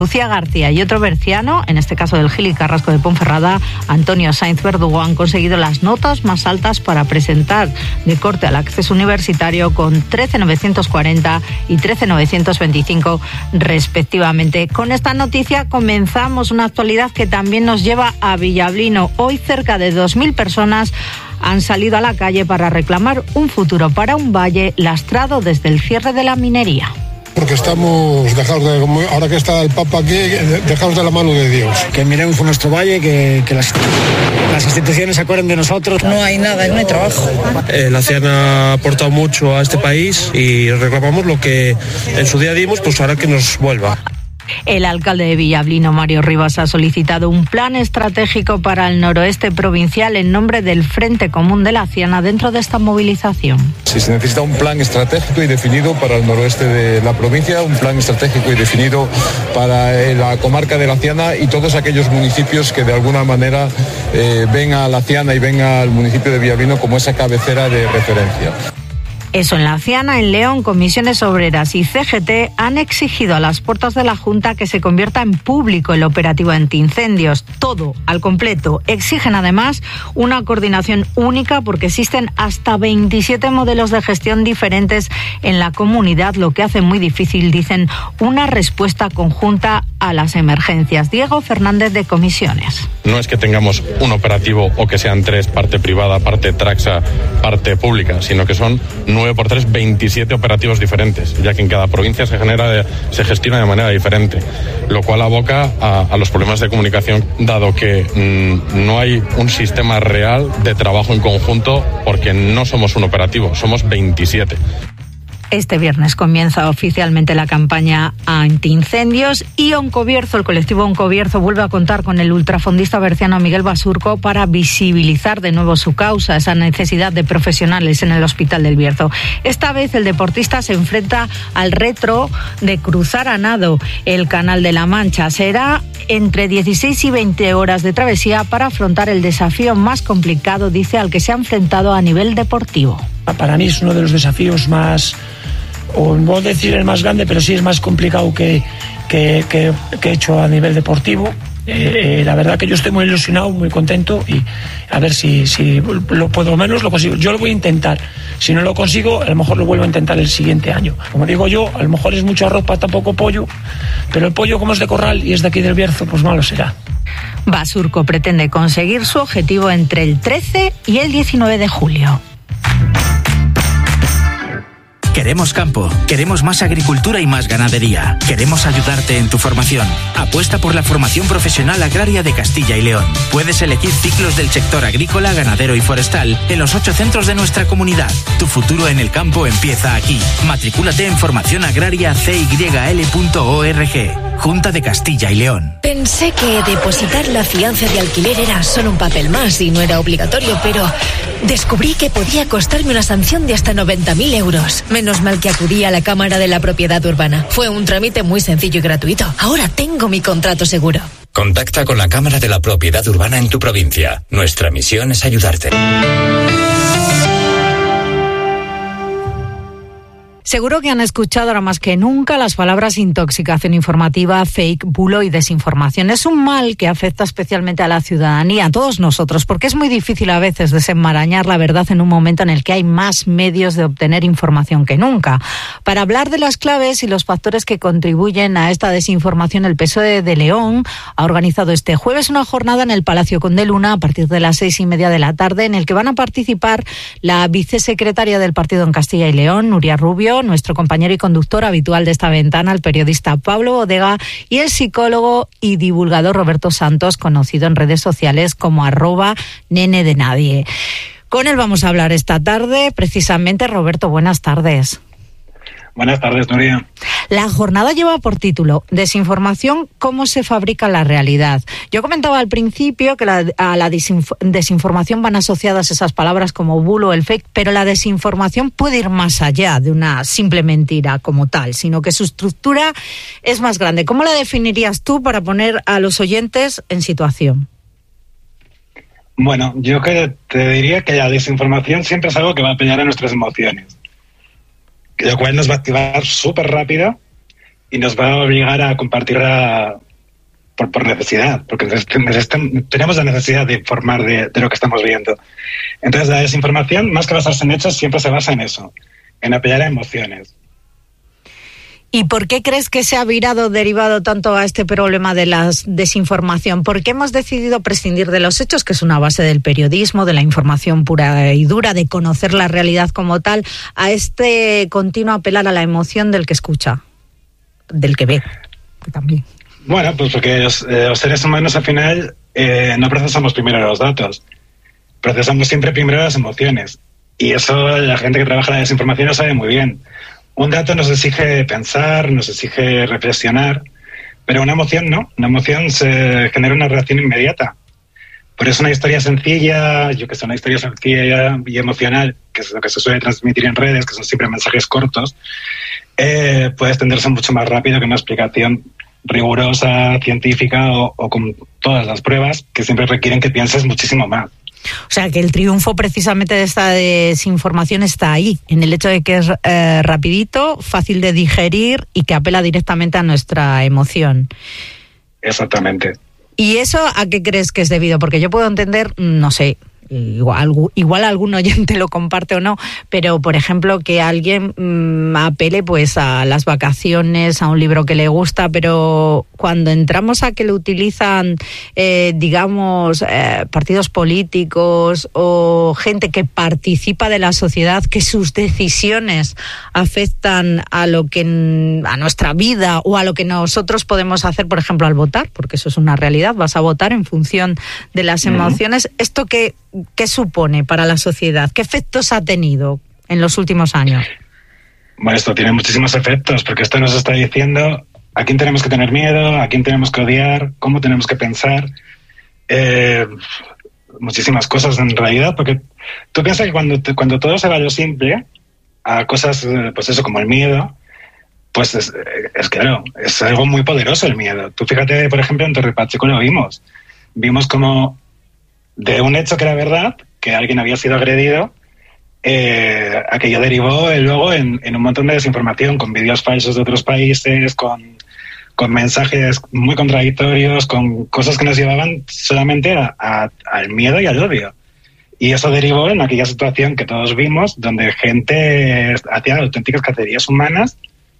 Lucía García y otro berciano, en este caso del Gil y Carrasco de Ponferrada, Antonio Sainz Verdugo, han conseguido las notas más altas para presentar de corte al acceso universitario con 13.940 y 13.925 respectivamente. Con esta noticia comenzamos una actualidad que también nos lleva a Villablino. Hoy cerca de 2.000 personas han salido a la calle para reclamar un futuro para un valle lastrado desde el cierre de la minería. Porque estamos dejados de, ahora que está el Papa aquí, dejados de la mano de Dios. Que miremos por nuestro valle, que las instituciones se acuerden de nosotros. No hay nada, no hay trabajo. La CIAN ha aportado mucho a este país y reclamamos lo que en su día dimos, pues ahora que nos vuelva. El alcalde de Villablino, Mario Rivas, ha solicitado un plan estratégico para el noroeste provincial en nombre del Frente Común de la Ciana dentro de esta movilización. Sí, se necesita un plan estratégico y definido para el noroeste de la provincia, un plan estratégico y definido para la comarca de la Ciana y todos aquellos municipios que de alguna manera ven a la Ciana y ven al municipio de Villablino como esa cabecera de referencia. Eso en la Ciana, en León, Comisiones Obreras y CGT han exigido a las puertas de la Junta que se convierta en público el operativo antiincendios. Todo, al completo. Exigen además una coordinación única porque existen hasta 27 modelos de gestión diferentes en la comunidad, lo que hace muy difícil, dicen, una respuesta conjunta a las emergencias. Diego Fernández de Comisiones. No es que tengamos un operativo o que sean tres, parte privada, parte Traxa, parte pública, sino que son 9x3, 27 operativos diferentes, ya que en cada provincia se gestiona de manera diferente, lo cual aboca a los problemas de comunicación, dado que no hay un sistema real de trabajo en conjunto, porque no somos un operativo, somos 27. Este viernes comienza oficialmente la campaña antiincendios y Oncobierzo, el colectivo Oncobierzo, vuelve a contar con el ultrafondista berciano Miguel Basurco para visibilizar de nuevo su causa, esa necesidad de profesionales en el Hospital del Bierzo. Esta vez el deportista se enfrenta al reto de cruzar a nado el Canal de la Mancha. Será entre 16 y 20 horas de travesía para afrontar el desafío más complicado, dice, al que se ha enfrentado a nivel deportivo. Para mí es uno de los desafíos más, o no voy a decir el más grande, pero sí es más complicado que he hecho a nivel deportivo. La verdad que yo estoy muy ilusionado, muy contento y a ver si por lo menos lo consigo. Yo lo voy a intentar. Si no lo consigo, a lo mejor lo vuelvo a intentar el siguiente año. Como digo yo, a lo mejor es mucha ropa, tampoco pollo, pero el pollo, como es de corral y es de aquí del Bierzo, pues malo será. Basurco pretende conseguir su objetivo entre el 13 y el 19 de julio. Queremos campo, queremos más agricultura y más ganadería. Queremos ayudarte en tu formación. Apuesta por la formación profesional agraria de Castilla y León. Puedes elegir ciclos del sector agrícola, ganadero y forestal en los 8 centros de nuestra comunidad. Tu futuro en el campo empieza aquí. Matricúlate en formacionagrariacyl.org. Junta de Castilla y León. Pensé que depositar la fianza de alquiler era solo un papel más y no era obligatorio, pero descubrí que podía costarme una sanción de hasta 90.000 euros. Menos mal que acudí a la Cámara de la Propiedad Urbana. Fue un trámite muy sencillo y gratuito. Ahora tengo mi contrato seguro. Contacta con la Cámara de la Propiedad Urbana en tu provincia. Nuestra misión es ayudarte. Seguro que han escuchado ahora más que nunca las palabras intoxicación informativa, fake, bulo y desinformación. Es un mal que afecta especialmente a la ciudadanía, a todos nosotros, porque es muy difícil a veces desenmarañar la verdad en un momento en el que hay más medios de obtener información que nunca. Para hablar de las claves y los factores que contribuyen a esta desinformación, el PSOE de León ha organizado este jueves una jornada en el Palacio Conde Luna a partir de las 6:30 de la tarde, en el que van a participar la vicesecretaria del partido en Castilla y León, Nuria Rubio, nuestro compañero y conductor habitual de esta ventana, el periodista Pablo Bodega, y el psicólogo y divulgador Roberto Santos, conocido en redes sociales como @nenedenadie. Con él vamos a hablar esta tarde, precisamente. Roberto, buenas tardes. Buenas tardes, Nuria. La jornada lleva por título Desinformación, ¿cómo se fabrica la realidad? Yo comentaba al principio que a la desinformación van asociadas esas palabras como bulo, el fake, pero la desinformación puede ir más allá de una simple mentira como tal, sino que su estructura es más grande. ¿Cómo la definirías tú para poner a los oyentes en situación? Bueno, yo te diría que la desinformación siempre es algo que va a apelar a nuestras emociones, lo cual nos va a activar súper rápido y nos va a obligar a compartirla por necesidad, porque tenemos la necesidad de informar de lo que estamos viendo. Entonces la desinformación, más que basarse en hechos, siempre se basa en eso, en apelar a emociones. ¿Y por qué crees que se ha derivado tanto a este problema de la desinformación? ¿Por qué hemos decidido prescindir de los hechos, que es una base del periodismo, de la información pura y dura, de conocer la realidad como tal, a este continuo apelar a la emoción del que escucha, del que ve, que también? Bueno, pues porque los seres humanos al final no procesamos primero los datos, procesamos siempre primero las emociones. Y eso la gente que trabaja en la desinformación lo sabe muy bien. Un dato nos exige pensar, nos exige reflexionar, pero una emoción no. Una emoción se genera una reacción inmediata. Por eso una historia sencilla, una historia sencilla y emocional, que es lo que se suele transmitir en redes, que son siempre mensajes cortos, puede extenderse mucho más rápido que una explicación rigurosa, científica o con todas las pruebas que siempre requieren que pienses muchísimo más. O sea, que el triunfo precisamente de esta desinformación está ahí, en el hecho de que es rapidito, fácil de digerir y que apela directamente a nuestra emoción. Exactamente. ¿Y eso a qué crees que es debido? Porque yo puedo entender, no sé, igual algún oyente lo comparte o no, pero por ejemplo que alguien apele pues a las vacaciones, a un libro que le gusta, pero cuando entramos a que lo utilizan partidos políticos o gente que participa de la sociedad, que sus decisiones afectan a nuestra vida o a lo que nosotros podemos hacer, por ejemplo, al votar, porque eso es una realidad, vas a votar en función de las emociones. ¿Esto qué supone para la sociedad? ¿Qué efectos ha tenido en los últimos años? Bueno, esto tiene muchísimos efectos, porque esto nos está diciendo a quién tenemos que tener miedo, a quién tenemos que odiar, cómo tenemos que pensar, muchísimas cosas en realidad, porque tú piensas que cuando todo se va a lo simple, a cosas, pues eso, como el miedo, pues es claro, es algo muy poderoso el miedo. Tú fíjate, por ejemplo, en Torre Pacheco lo vimos como de un hecho que era verdad, que alguien había sido agredido, aquello derivó luego en un montón de desinformación, con vídeos falsos de otros países, con mensajes muy contradictorios, con cosas que nos llevaban solamente al miedo y al odio. Y eso derivó en aquella situación que todos vimos, donde gente hacía auténticas cacerías humanas,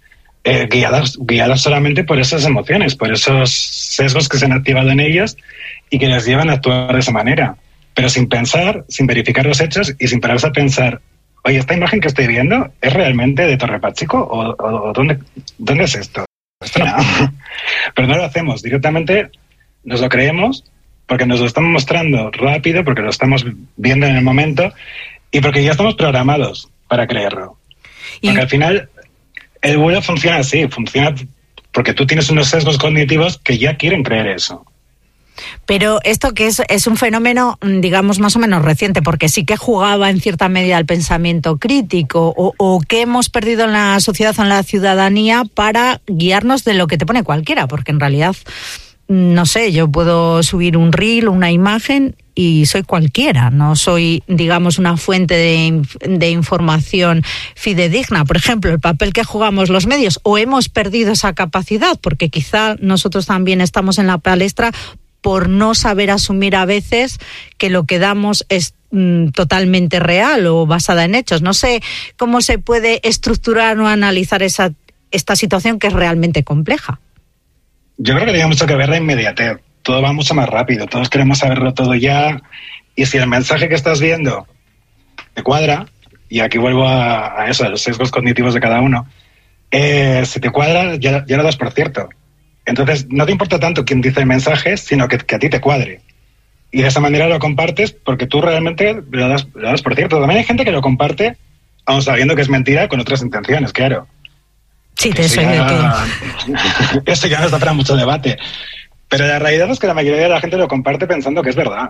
guiadas solamente por esas emociones, por esos sesgos que se han activado en ellos y que les llevan a actuar de esa manera, pero sin pensar, sin verificar los hechos y sin pararse a pensar, oye, ¿esta imagen que estoy viendo es realmente de Torre Pacheco o dónde es esto? Esto no. Pero no lo hacemos, directamente nos lo creemos porque nos lo están mostrando rápido, porque lo estamos viendo en el momento y porque ya estamos programados para creerlo. Porque al final el bulo funciona así, funciona porque tú tienes unos sesgos cognitivos que ya quieren creer eso. Pero esto que es un fenómeno, digamos, más o menos reciente, porque sí que jugaba en cierta medida al pensamiento crítico, o que hemos perdido en la sociedad o en la ciudadanía para guiarnos de lo que te pone cualquiera, porque en realidad, no sé, yo puedo subir un reel, una imagen y soy cualquiera, no soy, digamos, una fuente de información fidedigna. Por ejemplo, el papel que jugamos los medios, o hemos perdido esa capacidad, porque quizá nosotros también estamos en la palestra por no saber asumir a veces que lo que damos es totalmente real o basada en hechos. No sé cómo se puede estructurar o analizar esta situación que es realmente compleja. Yo creo que tiene mucho que ver la inmediatez. Todo va mucho más rápido, todos queremos saberlo todo ya, y si el mensaje que estás viendo te cuadra, y aquí vuelvo a eso, a los sesgos cognitivos de cada uno, si te cuadra, ya lo das por cierto. Entonces, no te importa tanto quién dice el mensaje, sino que a ti te cuadre. Y de esa manera lo compartes porque tú realmente lo das por cierto. También hay gente que lo comparte, aun sabiendo que es mentira, con otras intenciones, claro. Sí, te soy de todo. Eso ya no está para mucho debate. Pero la realidad es que la mayoría de la gente lo comparte pensando que es verdad.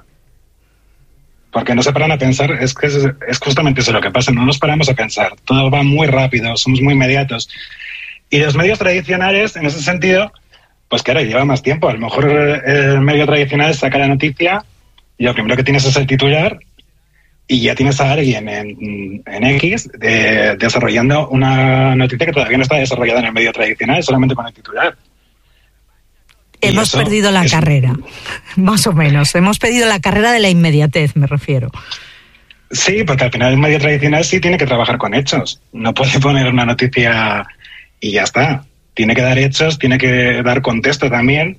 Porque no se paran a pensar, es justamente eso lo que pasa, no nos paramos a pensar. Todo va muy rápido, somos muy inmediatos. Y los medios tradicionales, en ese sentido, pues claro, lleva más tiempo. A lo mejor el medio tradicional saca la noticia y lo primero que tienes es el titular y ya tienes a alguien en X desarrollando una noticia que todavía no está desarrollada en el medio tradicional, solamente con el titular. Hemos perdido la carrera, más o menos. Hemos perdido la carrera de la inmediatez, me refiero. Sí, porque al final el medio tradicional sí tiene que trabajar con hechos. No puede poner una noticia y ya está. Tiene que dar hechos, tiene que dar contexto también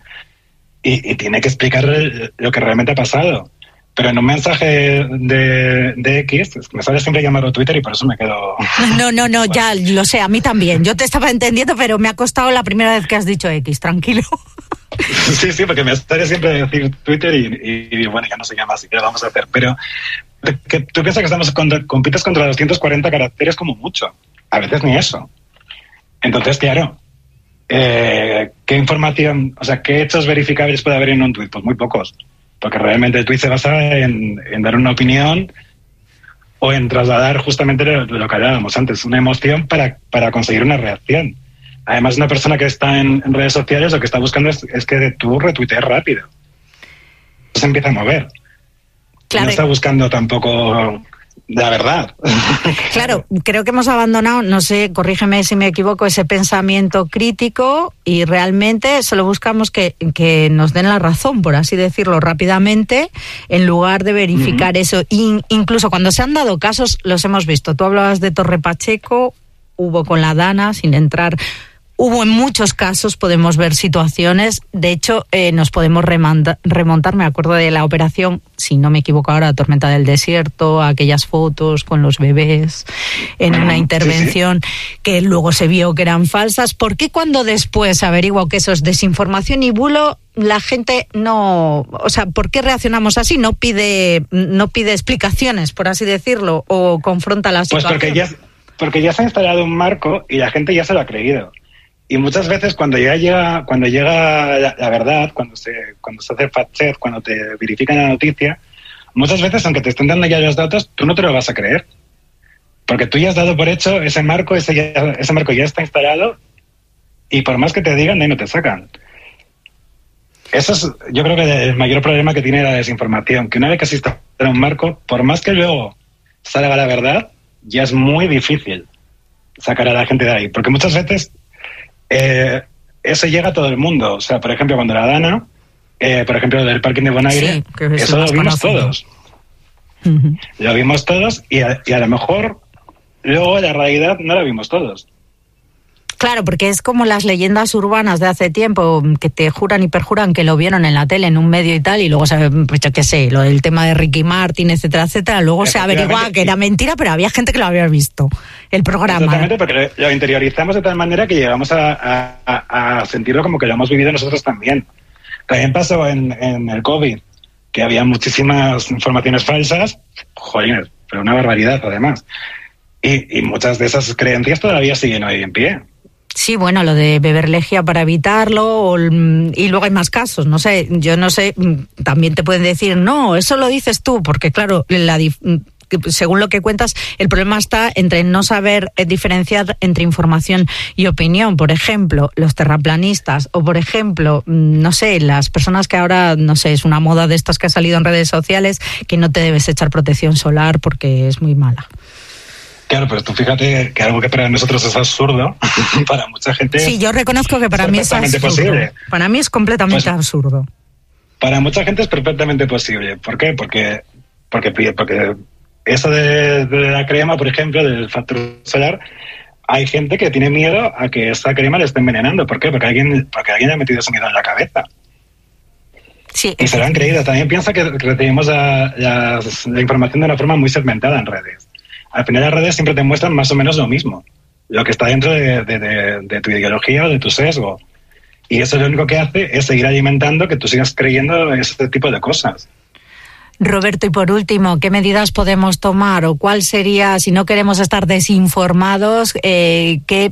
y tiene que explicar lo que realmente ha pasado. Pero en un mensaje de X, me sale siempre llamarlo Twitter y por eso me quedo... No, ya lo sé, a mí también. Yo te estaba entendiendo, pero me ha costado la primera vez que has dicho X, tranquilo. Sí, porque me sale siempre decir Twitter y bueno, ya no se llama así, ¿qué vamos a hacer? Pero que tú piensas que compites contra 240 caracteres como mucho. A veces ni eso. Entonces, claro, ¿qué información, o sea, qué hechos verificables puede haber en un tuit? Pues muy pocos. Porque realmente el tuit se basa en dar una opinión o en trasladar justamente lo que hablábamos antes, una emoción para conseguir una reacción. Además, una persona que está en redes sociales lo que está buscando es que tú retuitees rápido. Se empieza a mover. Claro. No está buscando tampoco la verdad. Claro, creo que hemos abandonado, no sé, corrígeme si me equivoco, ese pensamiento crítico y realmente solo buscamos que nos den la razón, por así decirlo, rápidamente, en lugar de verificar eso. Incluso cuando se han dado casos, los hemos visto. Tú hablabas de Torre Pacheco, hubo con la Dana, sin entrar... Hubo en muchos casos, podemos ver situaciones, de hecho nos podemos remontar, me acuerdo de la operación, si no me equivoco ahora, Tormenta del Desierto, aquellas fotos con los bebés en una intervención que luego se vio que eran falsas. ¿Por qué cuando después averiguo que eso es desinformación y bulo, la gente no, o sea, ¿por qué reaccionamos así? No pide explicaciones, por así decirlo, o confronta la situación. Pues porque ya se ha instalado un marco y la gente ya se lo ha creído. Y muchas veces cuando llega la verdad, cuando se hace fact-check, cuando te verifican la noticia, muchas veces, aunque te estén dando ya los datos, tú no te lo vas a creer. Porque tú ya has dado por hecho ese marco ya está instalado y por más que te digan, de ahí no te sacan. Eso es, yo creo que el mayor problema que tiene la desinformación, que una vez que se instala un marco, por más que luego salga la verdad, ya es muy difícil sacar a la gente de ahí. Porque muchas veces... eso llega a todo el mundo. O sea, por ejemplo, cuando la Dana, por ejemplo, del parking de Bonaire, eso lo vimos todos. Lo vimos todos y a lo mejor luego la realidad no la vimos todos. Claro, porque es como las leyendas urbanas de hace tiempo que te juran y perjuran que lo vieron en la tele, en un medio y tal, y luego, pues yo qué sé, lo del tema de Ricky Martin, etcétera, etcétera, luego se averigua que era mentira, pero había gente que lo había visto, el programa. Exactamente, porque lo interiorizamos de tal manera que llegamos a sentirlo como que lo hemos vivido nosotros también. También pasó en el COVID, que había muchísimas informaciones falsas, joder, pero una barbaridad además. Y muchas de esas creencias todavía siguen hoy en pie. Sí, bueno, lo de beber lejía para evitarlo, y luego hay más casos, no sé, yo no sé, también te pueden decir, no, eso lo dices tú, porque claro, según lo que cuentas, el problema está entre no saber diferenciar entre información y opinión. Por ejemplo, los terraplanistas, o por ejemplo, no sé, las personas que ahora, no sé, es una moda de estas que ha salido en redes sociales, que no te debes echar protección solar porque es muy mala. Claro, pero tú fíjate que algo que para nosotros es absurdo, para mucha gente... Sí, yo reconozco que para mí es absurdo. Posible. Para mí es completamente absurdo. Para mucha gente es perfectamente posible. ¿Por qué? Porque eso de la crema, por ejemplo, del factor solar, hay gente que tiene miedo a que esa crema le esté envenenando. ¿Por qué? Porque alguien le ha metido ese miedo en la cabeza. Sí, y se lo han creído. También piensa que recibimos la información de una forma muy segmentada en redes. Al final las redes siempre te muestran más o menos lo mismo, lo que está dentro de tu ideología o de tu sesgo. Y eso lo único que hace es seguir alimentando que tú sigas creyendo ese tipo de cosas. Roberto, y por último, ¿qué medidas podemos tomar o cuál sería, si no queremos estar desinformados, qué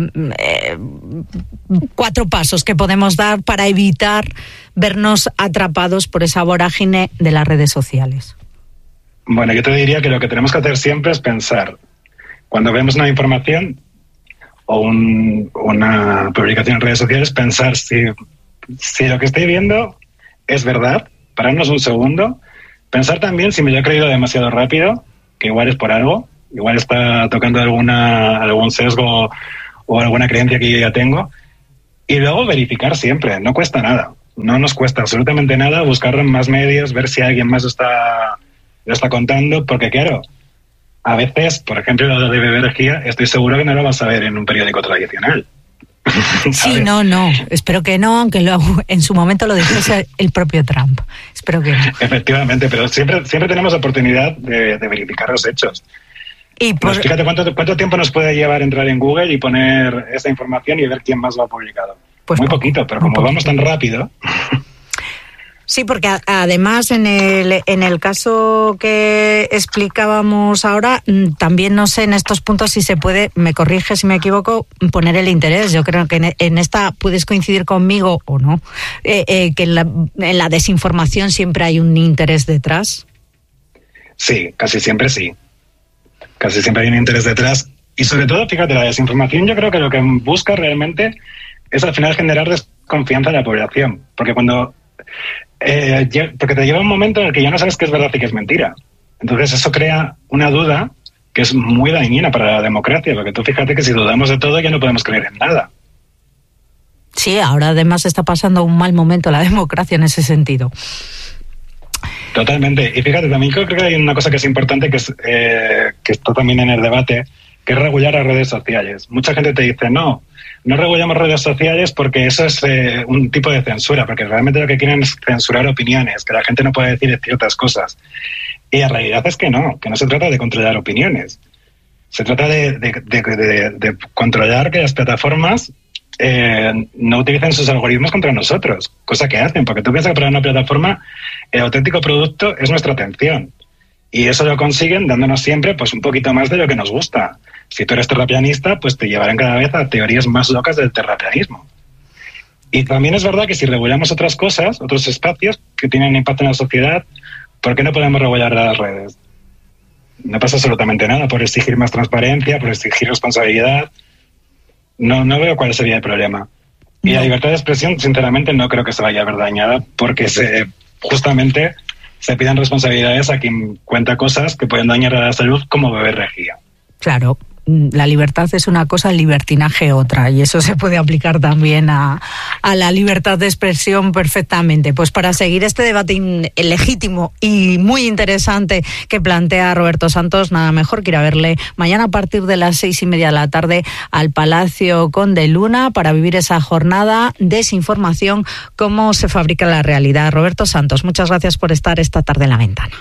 4 pasos que podemos dar para evitar vernos atrapados por esa vorágine de las redes sociales? Bueno, yo te diría que lo que tenemos que hacer siempre es pensar, cuando vemos una información o una publicación en redes sociales, pensar si lo que estoy viendo es verdad, pararnos un segundo, pensar también si me lo he creído demasiado rápido que igual es por algo, igual está tocando algún sesgo o alguna creencia que yo ya tengo. Y luego verificar siempre, no cuesta nada. No nos cuesta absolutamente nada buscar en más medios, ver si alguien más lo está contando, porque claro, a veces, por ejemplo, lo de Bebergía, estoy seguro que no lo vas a ver en un periódico tradicional. Sí, no, espero que no, aunque en su momento lo dijese el propio Trump. Espero que no. Efectivamente, pero siempre tenemos oportunidad de verificar los hechos. Y fíjate cuánto tiempo nos puede llevar entrar en Google y poner esa información y ver quién más lo ha publicado. Pues muy poquito, pero como vamos tan rápido... Sí, porque además en el caso que explicábamos ahora, también no sé en estos puntos si se puede, me corrige si me equivoco, poner el interés. Yo creo que en esta puedes coincidir conmigo o no, que en la desinformación siempre hay un interés detrás. Sí, casi siempre sí. Casi siempre hay un interés detrás. Y sobre todo, fíjate, la desinformación yo creo que lo que busca realmente es al final generar desconfianza en la población. Porque porque te lleva un momento en el que ya no sabes qué es verdad y qué es mentira. Entonces eso crea una duda que es muy dañina para la democracia, porque tú fíjate que si dudamos de todo ya no podemos creer en nada. Sí, ahora además está pasando un mal momento la democracia en ese sentido. Totalmente. Y fíjate, también creo que hay una cosa que es importante, que está también en el debate, que es regular las redes sociales. Mucha gente te dice, no regulamos redes sociales porque eso es un tipo de censura, porque realmente lo que quieren es censurar opiniones, que la gente no puede decir ciertas cosas. Y la realidad es que no se trata de controlar opiniones. Se trata de controlar que las plataformas no utilicen sus algoritmos contra nosotros, cosa que hacen, porque tú piensas que para una plataforma el auténtico producto es nuestra atención. Y eso lo consiguen dándonos siempre pues un poquito más de lo que nos gusta. Si tú eres terraplanista, pues te llevarán cada vez a teorías más locas del terraplanismo. Y también es verdad que si regulamos otras cosas, otros espacios que tienen impacto en la sociedad, ¿por qué no podemos regular las redes? No pasa absolutamente nada por exigir más transparencia, por exigir responsabilidad. No veo cuál sería el problema. Y la libertad de expresión, sinceramente, no creo que se vaya a ver dañada porque justamente se pidan responsabilidades a quien cuenta cosas que pueden dañar a la salud, como Bebergía. Claro, la libertad es una cosa, el libertinaje otra, y eso se puede aplicar también a la libertad de expresión perfectamente. Pues para seguir este debate legítimo y muy interesante que plantea Roberto Santos, nada mejor que ir a verle mañana a partir de las 6:30 de la tarde al Palacio Conde Luna para vivir esa jornada Desinformación, cómo se fabrica la realidad. Roberto Santos, muchas gracias por estar esta tarde en La Ventana.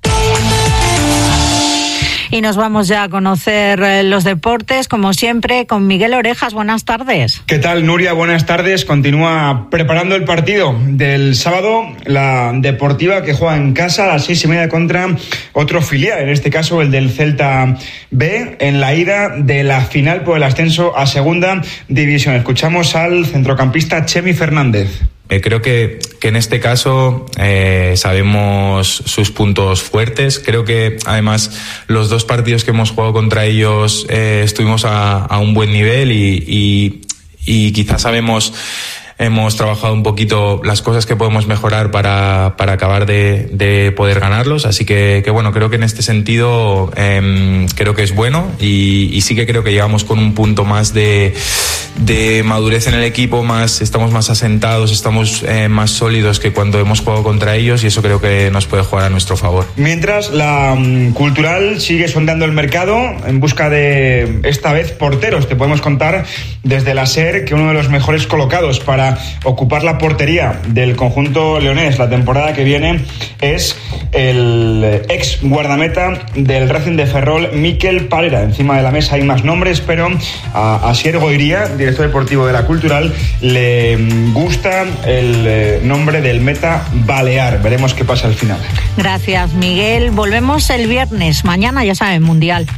Y nos vamos ya a conocer los deportes, como siempre, con Miguel Orejas. Buenas tardes. ¿Qué tal, Nuria? Buenas tardes. Continúa preparando el partido del sábado, la Deportiva, que juega en casa a las 6:30 contra otro filial, en este caso el del Celta B, en la ida de la final por el ascenso a Segunda División. Escuchamos al centrocampista Chemi Fernández. Creo que en este caso sabemos sus puntos fuertes. Creo que además los dos partidos que hemos jugado contra ellos estuvimos a un buen nivel y quizás hemos trabajado un poquito las cosas que podemos mejorar para acabar de poder ganarlos, así que bueno, creo que en este sentido creo que es bueno y sí que creo que llegamos con un punto más de madurez en el equipo, estamos más asentados, estamos más sólidos que cuando hemos jugado contra ellos, y eso creo que nos puede jugar a nuestro favor. Mientras, la Cultural sigue sondando el mercado en busca de, esta vez, porteros. Te podemos contar desde la SER que uno de los mejores colocados para ocupar la portería del conjunto leonés la temporada que viene es el ex guardameta del Racing de Ferrol, Mikel Parera. Encima de la mesa hay más nombres, pero a Asier Goiría, director deportivo de la Cultural, le gusta el nombre del meta balear. Veremos qué pasa al final. Gracias, Miguel. Volvemos el viernes. Mañana, ya saben, Mundial.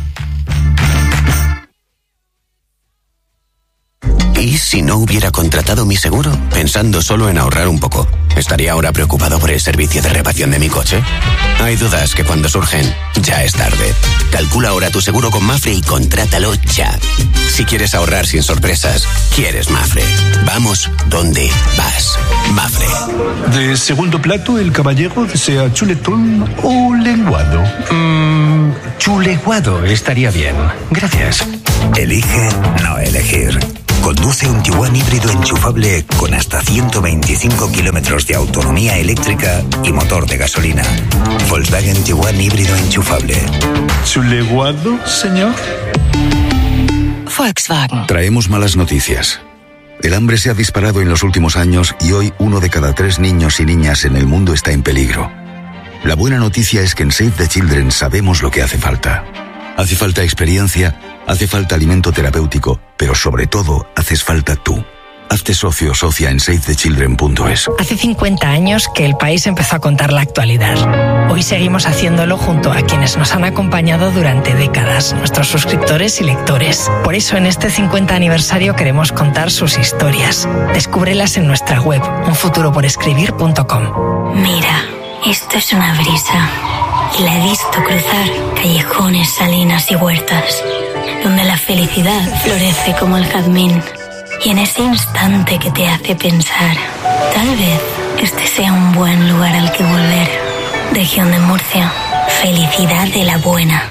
¿Y si no hubiera contratado mi seguro? Pensando solo en ahorrar un poco, ¿estaría ahora preocupado por el servicio de reparación de mi coche? Hay dudas que cuando surgen, ya es tarde. Calcula ahora tu seguro con Mafre y contrátalo ya. Si quieres ahorrar sin sorpresas, quieres Mafre. Vamos donde vas. Mafre. De segundo plato, el caballero desea chuletón o lenguado. Chuleguado estaría bien. Gracias. Elige no elegir. Conduce un Tiguan híbrido enchufable con hasta 125 kilómetros de autonomía eléctrica y motor de gasolina. Volkswagen Tiguan híbrido enchufable. ¿Chuleguado, señor? Volkswagen. Traemos malas noticias. El hambre se ha disparado en los últimos años y hoy 1 de cada 3 niños y niñas en el mundo está en peligro. La buena noticia es que en Save the Children sabemos lo que hace falta. Hace falta experiencia, hace falta alimento terapéutico, pero sobre todo haces falta tú. Hazte socio o socia en SaveTheChildren.es. Hace 50 años que el país empezó a contar la actualidad. Hoy seguimos haciéndolo junto a quienes nos han acompañado durante décadas, nuestros suscriptores y lectores. Por eso en este 50 aniversario queremos contar sus historias. Descúbrelas en nuestra web, unfuturoporescribir.com. Mira, esto es una brisa. Y la he visto cruzar callejones, salinas y huertas, donde la felicidad florece como el jazmín. Y en ese instante que te hace pensar, tal vez este sea un buen lugar al que volver. Región de Murcia, felicidad de la buena.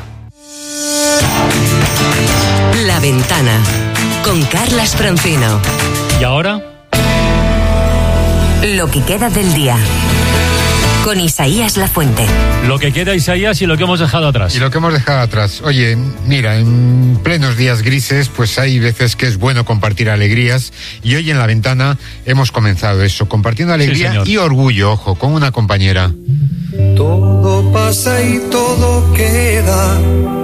La Ventana, con Carlas Francino. ¿Y ahora? Lo que queda del día, con Isaías Lafuente. Lo que queda, Isaías, y lo que hemos dejado atrás. Y lo que hemos dejado atrás. Oye, mira, en plenos días grises, pues hay veces que es bueno compartir alegrías. Y hoy en La Ventana hemos comenzado eso, compartiendo alegría y orgullo, ojo, con una compañera. Todo pasa y todo queda,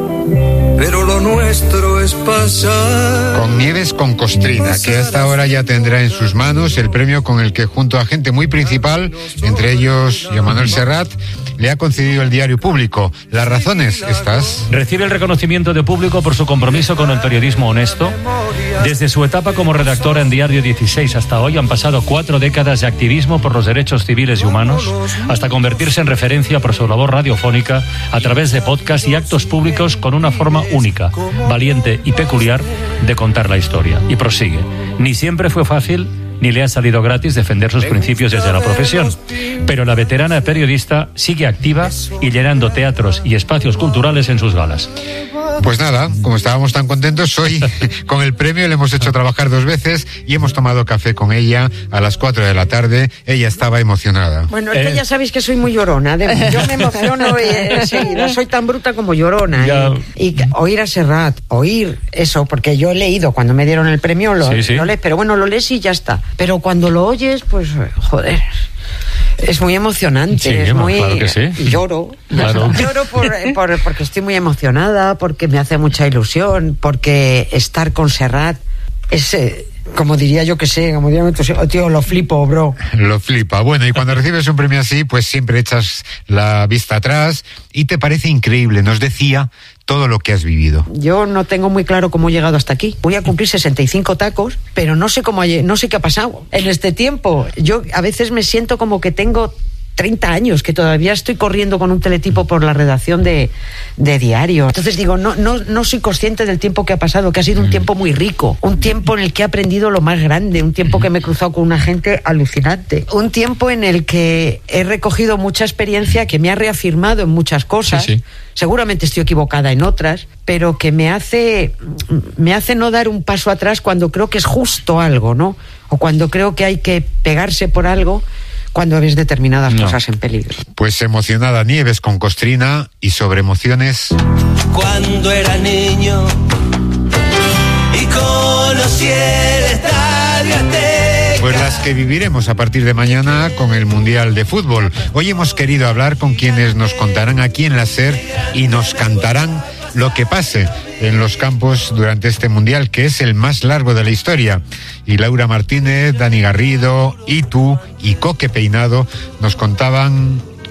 pero lo nuestro es pasar. Con Nieves con Costrina, que hasta ahora ya tendrá en sus manos el premio con el que junto a gente muy principal, entre ellos Joan Manuel Serrat, le ha concedido el Diario Público. Las razones, estas. Recibe el reconocimiento de Público por su compromiso con el periodismo honesto. Desde su etapa como redactora en Diario 16 hasta hoy han pasado 4 décadas de activismo por los derechos civiles y humanos, hasta convertirse en referencia por su labor radiofónica a través de podcasts y actos públicos con una forma única, valiente y peculiar de contar la historia. Y prosigue. Ni siempre fue fácil, ni le ha salido gratis defender sus principios desde la profesión. Pero la veterana periodista sigue activa y llenando teatros y espacios culturales en sus galas. Pues nada, como estábamos tan contentos, hoy con el premio le hemos hecho trabajar 2 veces y hemos tomado café con ella a las 4 de la tarde. Ella estaba emocionada. Bueno, es que ya sabéis que soy muy llorona. Yo me emociono enseguida, soy tan bruta como llorona. Y oír a Serrat, oír eso, porque yo he leído cuando me dieron el premio, lo lees, pero bueno, lo lees y ya está. Pero cuando lo oyes, pues, joder, es muy emocionante, sí, es muy... Claro que sí. Lloro. Claro. Lloro porque estoy muy emocionada, porque me hace mucha ilusión, porque estar con Serrat es... como diría yo que sé, como diría tío, lo flipo, bro. Lo flipa. Bueno, y cuando recibes un premio así, pues siempre echas la vista atrás y te parece increíble. Nos decía todo lo que has vivido. Yo no tengo muy claro cómo he llegado hasta aquí. Voy a cumplir 65 tacos, pero no sé qué ha pasado en este tiempo. Yo a veces me siento como que tengo 30 años, que todavía estoy corriendo con un teletipo por la redacción de Diario. Entonces digo, no soy consciente del tiempo que ha pasado, que ha sido un tiempo muy rico, un tiempo en el que he aprendido lo más grande, un tiempo que me he cruzado con una gente alucinante, un tiempo en el que he recogido mucha experiencia que me ha reafirmado en muchas cosas. Sí. Seguramente estoy equivocada en otras, pero que me hace no dar un paso atrás cuando creo que es justo algo, ¿no? O cuando creo que hay que pegarse por algo, cuando ves determinadas cosas en peligro. Pues emocionada Nieves con Costrina y sobre emociones. Cuando era niño y conocí el Estadio Azteca. Pues las que viviremos a partir de mañana con el Mundial de Fútbol. Hoy hemos querido hablar con quienes nos contarán aquí en la SER y nos cantarán lo que pase en los campos durante este Mundial, que es el más largo de la historia. Y Laura Martínez, Dani Garrido, Itu y Coque Peinado nos contaban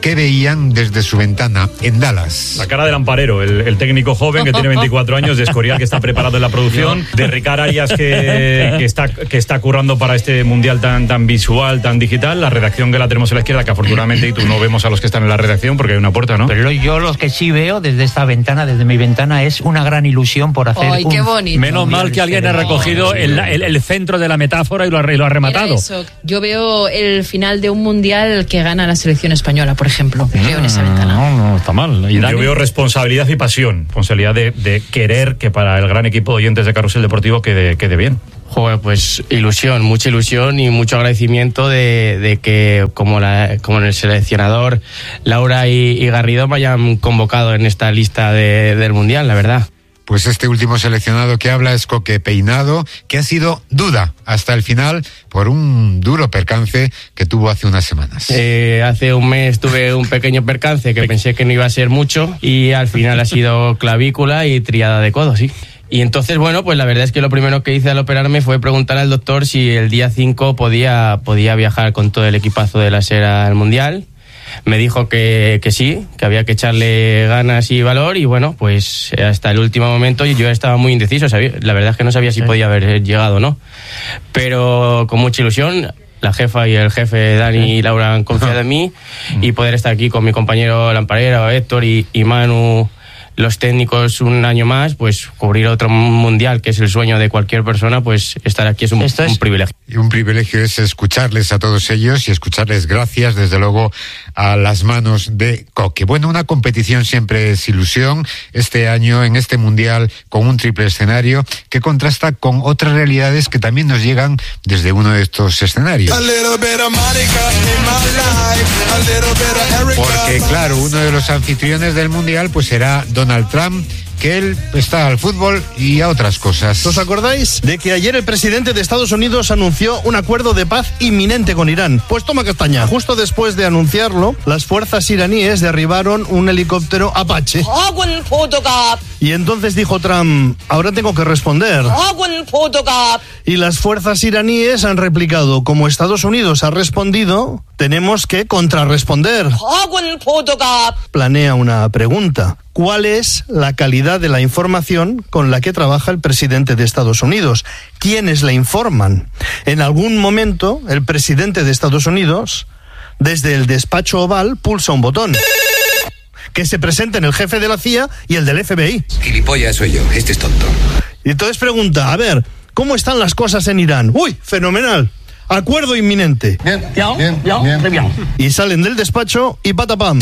qué veían desde su ventana en Dallas. La cara del Amparero, el técnico joven que tiene 24 años, de Escorial, que está preparado en la producción, de Ricard Arias, que está currando para este mundial tan visual, tan digital. La redacción que la tenemos a la izquierda, que afortunadamente y tú no vemos a los que están en la redacción porque hay una puerta, ¿no? Pero yo los que sí veo desde esta ventana, desde mi ventana, es una gran ilusión por hacer. ¡Ay, qué bonito! Menos mal que alguien ha recogido el centro de la metáfora y lo ha rematado. Eso. Yo veo el final de un mundial que gana la selección española, por ejemplo. Veo en esa ventana. No está mal. ¿Y yo veo responsabilidad y pasión. Responsabilidad de querer que para el gran equipo de oyentes de Carrusel Deportivo quede bien. Joder, pues ilusión, mucha ilusión y mucho agradecimiento de que como el seleccionador Laura y Garrido me hayan convocado en esta lista del Mundial, la verdad. Pues este último seleccionado que habla es Coque Peinado, que ha sido duda hasta el final por un duro percance que tuvo hace unas semanas. Hace un mes tuve un pequeño percance que pensé que no iba a ser mucho y al final ha sido clavícula y triada de codo, sí. Y entonces, bueno, pues la verdad es que lo primero que hice al operarme fue preguntar al doctor si el día 5 podía viajar con todo el equipazo de la SER al Mundial. Me dijo que sí, que había que echarle ganas y valor y bueno, pues hasta el último momento yo estaba muy indeciso, ¿sabía? La verdad es que no sabía si podía haber llegado o no, pero con mucha ilusión. La jefa y el jefe Dani y Laura han confiado en mí y poder estar aquí con mi compañero Lamparero, Héctor y Manu, los técnicos, un año más, pues cubrir otro mundial, que es el sueño de cualquier persona, pues estar aquí es un privilegio. Y un privilegio es escucharles a todos ellos y escucharles gracias, desde luego, a las manos de Coque. Bueno, una competición siempre es ilusión. Este año, en este mundial, con un triple escenario que contrasta con otras realidades que también nos llegan desde uno de estos escenarios. Porque, claro, uno de los anfitriones del mundial pues será Donald Trump, que él está al fútbol y a otras cosas. ¿Os acordáis de que ayer el presidente de Estados Unidos anunció un acuerdo de paz inminente con Irán? Pues toma castaña. Justo después de anunciarlo, las fuerzas iraníes derribaron un helicóptero Apache. Y entonces dijo Trump, ahora tengo que responder. Y las fuerzas iraníes han replicado, como Estados Unidos ha respondido, tenemos que contrarresponder. Planea una pregunta. ¿Cuál es la calidad de la información con la que trabaja el presidente de Estados Unidos? ¿Quiénes le informan? En algún momento, el presidente de Estados Unidos, desde el despacho oval, pulsa un botón. Que se presenten el jefe de la CIA y el del FBI. Gilipollas soy yo, este es tonto. Y entonces pregunta, a ver, ¿cómo están las cosas en Irán? ¡Uy, fenomenal! Acuerdo inminente. Bien. Y salen del despacho y patapam.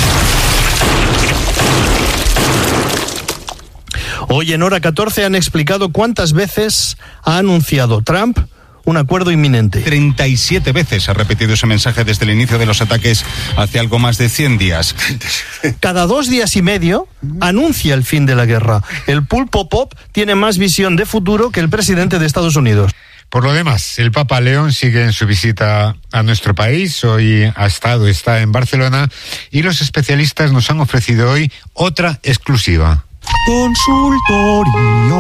Hoy en Hora 14 han explicado cuántas veces ha anunciado Trump un acuerdo inminente. 37 veces ha repetido ese mensaje desde el inicio de los ataques hace algo más de 100 días. Cada 2 días y medio anuncia el fin de la guerra. El pulpo pop tiene más visión de futuro que el presidente de Estados Unidos. Por lo demás, el Papa León sigue en su visita a nuestro país. Hoy está en Barcelona y los especialistas nos han ofrecido hoy otra exclusiva. Consultorio.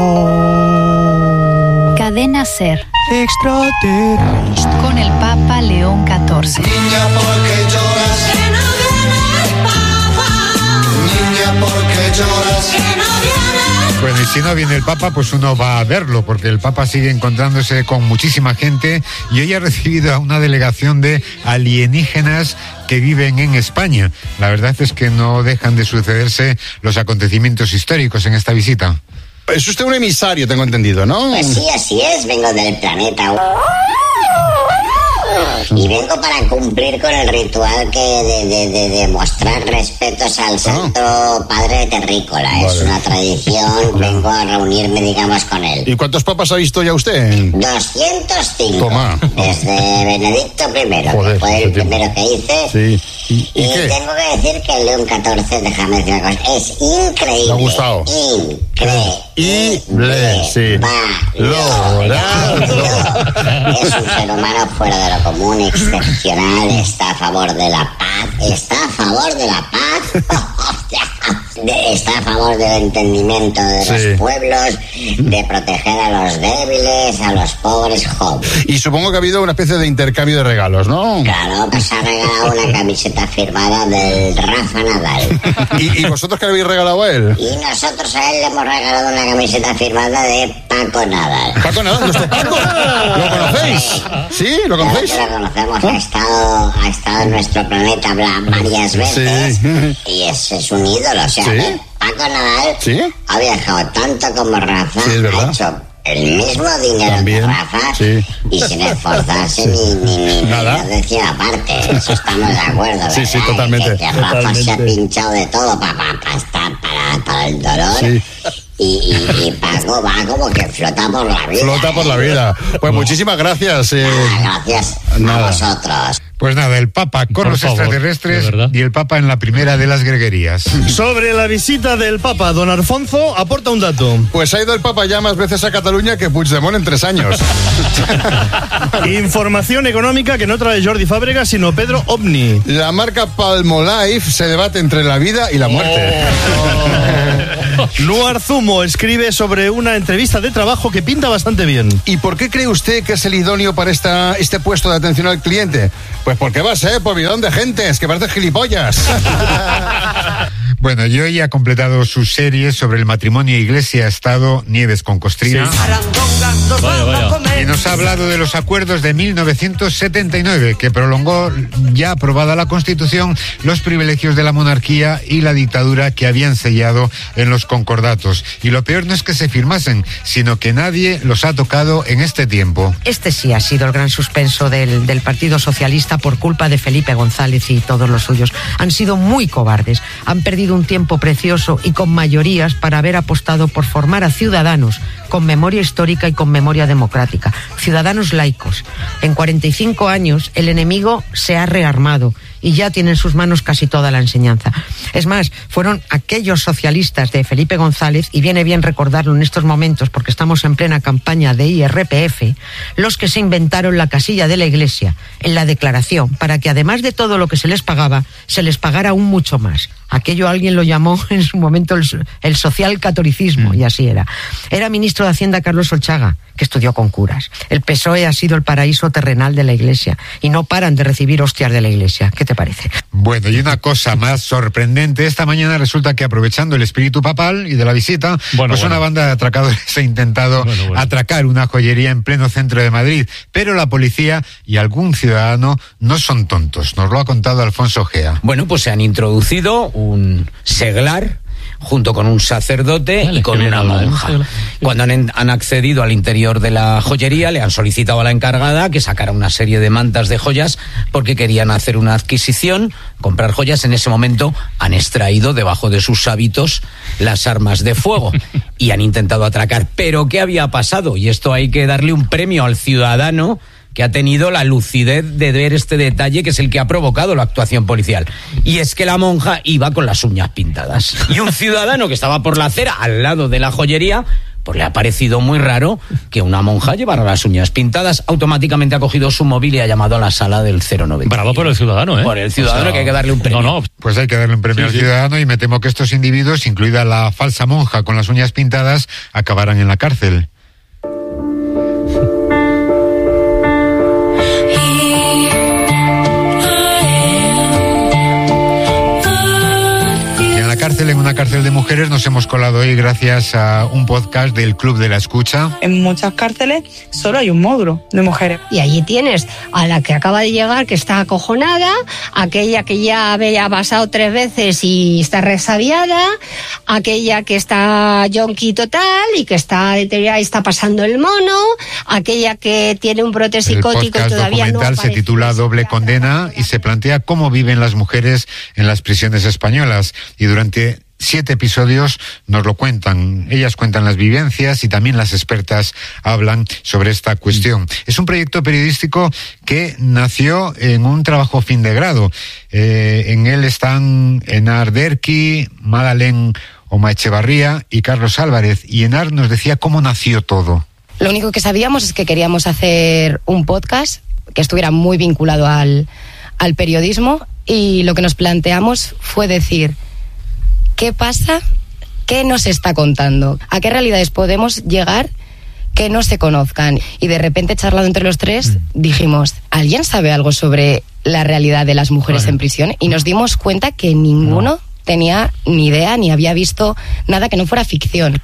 Cadena SER. Extraterrestre. Con el Papa León XIV. Niña, ¿por qué lloras? Que no viene el Papa. Niña, ¿por qué lloras? Que no viene. Bueno, y si no viene el Papa, pues uno va a verlo, porque el Papa sigue encontrándose con muchísima gente y hoy ha recibido a una delegación de alienígenas que viven en España. La verdad es que no dejan de sucederse los acontecimientos históricos en esta visita. Es usted un emisario, tengo entendido, ¿no? Pues sí, así es, vengo del planeta. Y vengo para cumplir con el ritual de mostrar respetos al Santo Padre Terrícola. Vale. Es una tradición, vengo a reunirme, digamos, con él. ¿Y cuántos papas ha visto ya usted? 205. Toma. Desde Benedicto I, que fue el primero que hice. Sí. ¿Y qué? Tengo que decir que el León XIV, déjame decir una cosa, es increíble. Me ha gustado. Increíble. Sí. Es un ser humano fuera de lo común, excepcional, está a favor de la paz, está a favor del entendimiento de los pueblos, de proteger a los débiles, a los pobres jóvenes. Y supongo que ha habido una especie de intercambio de regalos, ¿no? Claro, pues ha regalado una camiseta firmada del Rafa Nadal. ¿Y vosotros qué le habéis regalado a él? Y nosotros a él le hemos regalado una camiseta firmada de Paco Nadal. ¿Paco Nadal? ¿Nuestro Paco? ¿Lo conocéis? ¿Sí? ¿Lo conocéis? Claro que lo conocemos, ha estado en nuestro planeta varias veces y es un ídolo, o sea, ¿Sí? Paco Nadal ha viajado tanto como Rafa, ha hecho el mismo dinero que Rafa y sin esforzarse ni nada de decía aparte, eso estamos de acuerdo, ¿verdad? Sí, totalmente. Que Rafa se ha pinchado de todo para el dolor. Y Paco va como que flota por la vida. Flota por la vida. Pues muchísimas gracias. Gracias a vosotros. Pues nada, el Papa con los extraterrestres y el Papa en la primera de las greguerías. Sobre la visita del Papa, don Alfonso aporta un dato. Pues ha ido el Papa ya más veces a Cataluña que Puigdemont en 3 años. Información económica que no trae Jordi Fábregas, sino Pedro Ovni. La marca Palmolive se debate entre la vida y la muerte. Luar Zumo escribe sobre una entrevista de trabajo que pinta bastante bien. ¿Y por qué cree usted que es el idóneo para este puesto de atención al cliente? Pues porque va a ser por bidón de gentes, que parece gilipollas. Bueno, y hoy ha completado su serie sobre el matrimonio Iglesia-Estado, Nieves con Costrina. Sí. Vaya. Y nos ha hablado de los acuerdos de 1979, que prolongó, ya aprobada la Constitución, los privilegios de la monarquía y la dictadura que habían sellado en los concordatos. Y lo peor no es que se firmasen, sino que nadie los ha tocado en este tiempo. Este sí ha sido el gran suspenso del Partido Socialista por culpa de Felipe González y todos los suyos. Han sido muy cobardes, han perdido un tiempo precioso y con mayorías para haber apostado por formar a ciudadanos con memoria histórica y con memoria democrática, ciudadanos laicos. En 45 años el enemigo se ha rearmado y ya tiene en sus manos casi toda la enseñanza. Es más, fueron aquellos socialistas de Felipe González, y viene bien recordarlo en estos momentos porque estamos en plena campaña de IRPF, los que se inventaron la casilla de la Iglesia en la declaración para que además de todo lo que se les pagaba, se les pagara aún mucho más. Aquello alguien lo llamó en su momento el social catolicismo, y así era. Era ministro de Hacienda Carlos Olchaga, que estudió con curas. El PSOE ha sido el paraíso terrenal de la Iglesia y no paran de recibir hostias de la Iglesia. ¿Qué te parece? Bueno, y una cosa más sorprendente, esta mañana resulta que aprovechando el espíritu papal y de la visita, una banda de atracadores ha intentado atracar una joyería en pleno centro de Madrid, pero la policía y algún ciudadano no son tontos. Nos lo ha contado Alfonso Gea. Bueno, pues se han introducido un seglar junto con un sacerdote y con una monja. Cuando han accedido al interior de la joyería, le han solicitado a la encargada que sacara una serie de mantas de joyas porque querían hacer una adquisición, comprar joyas. En ese momento han extraído debajo de sus hábitos las armas de fuego y han intentado atracar. ¿Pero qué había pasado? Y esto hay que darle un premio al ciudadano que ha tenido la lucidez de ver este detalle, que es el que ha provocado la actuación policial. Y es que la monja iba con las uñas pintadas. Y un ciudadano que estaba por la acera, al lado de la joyería, pues le ha parecido muy raro que una monja llevara las uñas pintadas. Automáticamente ha cogido su móvil y ha llamado a la sala del 090. Bravo por el ciudadano, ¿eh? Por el ciudadano, que hay que darle un premio. Pues hay que darle un premio al ciudadano, y me temo que estos individuos, incluida la falsa monja con las uñas pintadas, acabarán en la cárcel. En una cárcel de mujeres nos hemos colado hoy gracias a un podcast del Club de la Escucha. En muchas cárceles solo hay un módulo de mujeres. Y allí tienes a la que acaba de llegar, que está acojonada, aquella que ya había pasado 3 veces y está resabiada, aquella que está yonki total y que está deteriorada y está pasando el mono, aquella que tiene un brote psicótico y todavía no. El documental se titula Doble Condena y se plantea cómo viven las mujeres en las prisiones españolas, y durante 7 episodios nos lo cuentan. Ellas cuentan las vivencias y también las expertas hablan sobre esta cuestión. Es un proyecto periodístico que nació en un trabajo fin de grado. En él están Enar Derqui, Madalén Omaechevarría y Carlos Álvarez. Y Enar nos decía cómo nació todo. Lo único que sabíamos es que queríamos hacer un podcast que estuviera muy vinculado al periodismo, y lo que nos planteamos fue decir: ¿qué pasa ¿qué nos está contando? ¿A qué realidades podemos llegar que no se conozcan? Y de repente, charlando entre los tres, dijimos, ¿alguien sabe algo sobre la realidad de las mujeres en prisión? Y nos dimos cuenta que ninguno tenía ni idea ni había visto nada que no fuera ficción.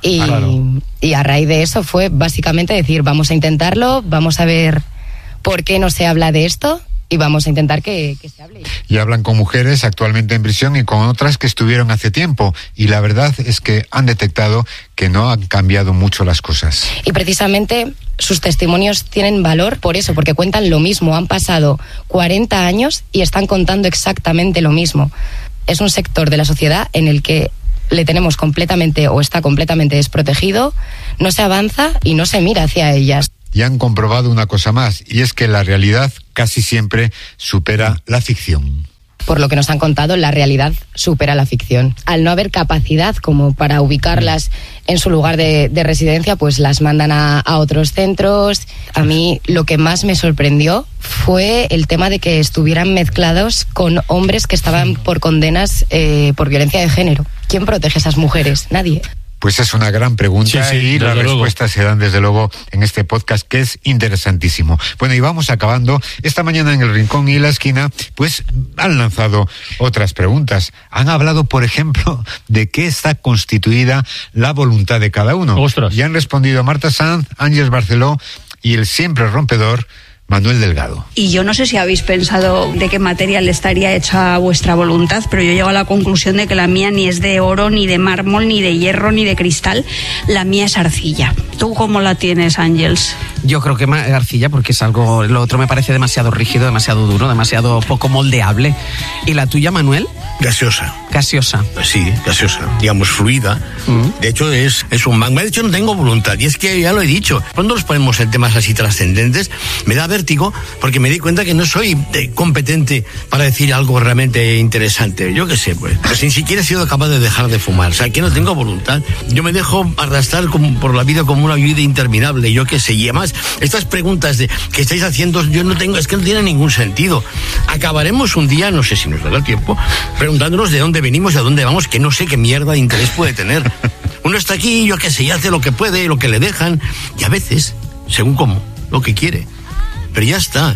Y a raíz de eso fue básicamente decir, vamos a intentarlo, vamos a ver por qué no se habla de esto y vamos a intentar que se hable. Y hablan con mujeres actualmente en prisión y con otras que estuvieron hace tiempo. Y la verdad es que han detectado que no han cambiado mucho las cosas. Y precisamente sus testimonios tienen valor por eso, porque cuentan lo mismo. Han pasado 40 años y están contando exactamente lo mismo. Es un sector de la sociedad en el que le tenemos completamente o está completamente desprotegido, no se avanza y no se mira hacia ellas. Y han comprobado una cosa más, y es que la realidad casi siempre supera la ficción. Por lo que nos han contado, la realidad supera la ficción. Al no haber capacidad como para ubicarlas en su lugar de residencia, pues las mandan a otros centros. A mí lo que más me sorprendió fue el tema de que estuvieran mezclados con hombres que estaban por condenas por violencia de género. ¿Quién protege a esas mujeres? Nadie. Pues es una gran pregunta y las respuestas se dan desde luego en este podcast que es interesantísimo. Bueno, y vamos acabando. Esta mañana en el Rincón y la Esquina, pues han lanzado otras preguntas. Han hablado, por ejemplo, de qué está constituida la voluntad de cada uno. ¡Ostras! Y han respondido Marta Sanz, Ángeles Barceló y el siempre rompedor Manuel Delgado. Y yo no sé si habéis pensado de qué material estaría hecha vuestra voluntad, pero yo llego a la conclusión de que la mía ni es de oro, ni de mármol, ni de hierro, ni de cristal. La mía es arcilla. ¿Tú cómo la tienes, Ángeles? Yo creo que arcilla, porque es algo... Lo otro me parece demasiado rígido, demasiado duro, demasiado poco moldeable. ¿Y la tuya, Manuel? Gaseosa. Gaseosa. Sí, gaseosa. Digamos, fluida. De hecho, es un magma. De hecho, no tengo voluntad. Y es que ya lo he dicho. Cuando nos ponemos en temas así trascendentes, me da vértigo porque me di cuenta que no soy competente para decir algo realmente interesante. Yo qué sé, pues ni siquiera he sido capaz de dejar de fumar. O sea, que no tengo voluntad. Yo me dejo arrastrar por la vida como una vida interminable. Yo qué sé. Y además, estas preguntas que estáis haciendo, es que no tienen ningún sentido. Acabaremos un día, no sé si nos dará el tiempo, preguntándonos de dónde venimos y a dónde vamos, que no sé qué mierda de interés puede tener. Uno está aquí, yo qué sé, y hace lo que puede, lo que le dejan, y a veces, según cómo, lo que quiere. Pero ya está.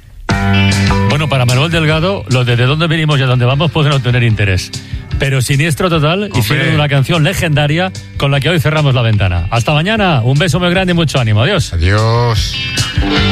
Bueno, para Manuel Delgado, lo de dónde venimos y a dónde vamos puede no tener interés. Pero Siniestro Total hicieron una canción legendaria con la que hoy cerramos la ventana. Hasta mañana, un beso muy grande y mucho ánimo. Adiós. Adiós.